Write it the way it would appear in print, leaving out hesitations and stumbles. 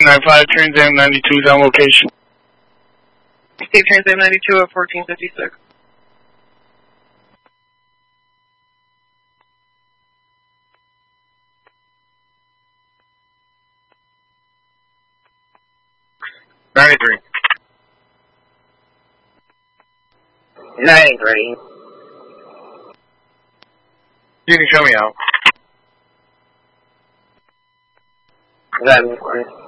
695 Trans Am 92 is on location. State Trans Am 92 at 1456. '93. 93. You can show me out. Is that